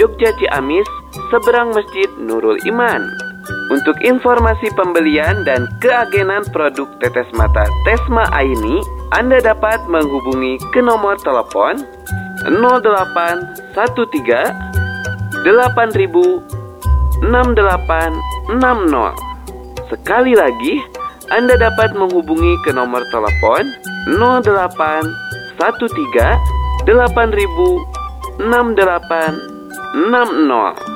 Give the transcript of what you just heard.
Jogja Ciamis, seberang Masjid Nurul Iman. Untuk informasi pembelian dan keagenan produk tetes mata Tesma Aini, Anda dapat menghubungi ke nomor telepon 0813 8000 6860. Sekali lagi, Anda dapat menghubungi ke nomor telepon 0813 8000 6860.